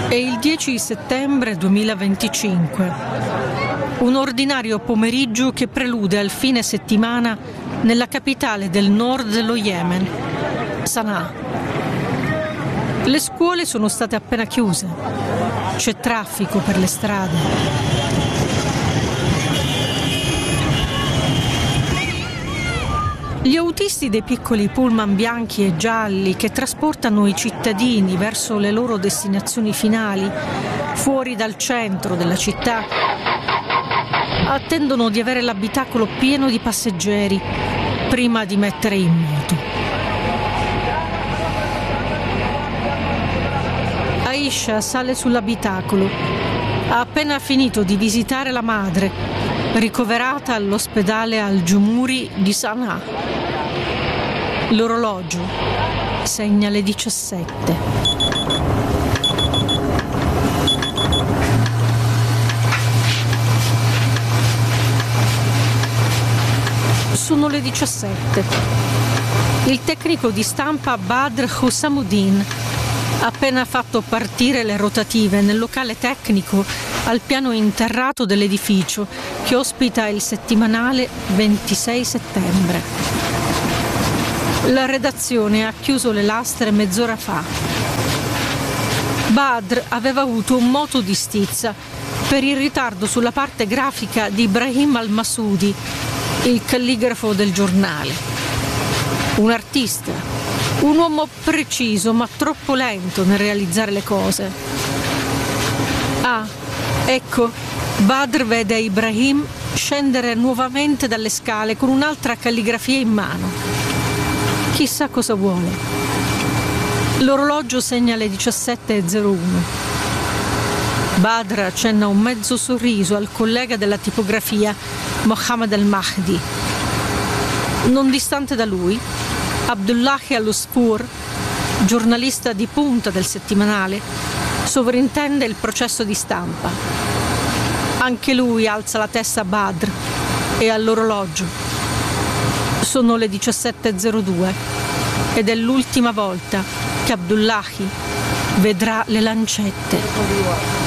È il 10 settembre 2025, un ordinario pomeriggio che prelude al fine settimana nella capitale del nord dello Yemen, Sana'a. Le scuole sono state appena chiuse, c'è traffico per le strade. Gli autisti dei piccoli pullman bianchi e gialli che trasportano i cittadini verso le loro destinazioni finali, fuori dal centro della città, attendono di avere l'abitacolo pieno di passeggeri prima di mettere in moto. Aisha sale sull'abitacolo. Ha appena finito di visitare la madre, ricoverata all'ospedale Al-Jumuri di Sana'a. L'orologio segna le 17. Sono le 17. Il tecnico di stampa Badr Hussamuddin ha appena fatto partire le rotative nel locale tecnico al piano interrato dell'edificio che ospita il settimanale 26 settembre. La redazione ha chiuso le lastre mezz'ora fa. Badr aveva avuto un moto di stizza per il ritardo sulla parte grafica di Ibrahim al-Masudi, il calligrafo del giornale. Un artista, un uomo preciso ma troppo lento nel realizzare le cose. Ah, ecco, Badr vede Ibrahim scendere nuovamente dalle scale con un'altra calligrafia in mano. Chissà cosa vuole. L'orologio segna le 17:01. Badr accenna un mezzo sorriso al collega della tipografia, Mohammed al-Mahdi. Non distante da lui, Abdullahi al-Usfur, giornalista di punta del settimanale, sovrintende il processo di stampa. Anche lui alza la testa a Badr e all'orologio. Sono le 17:02 ed è l'ultima volta che Abdullahi vedrà le lancette.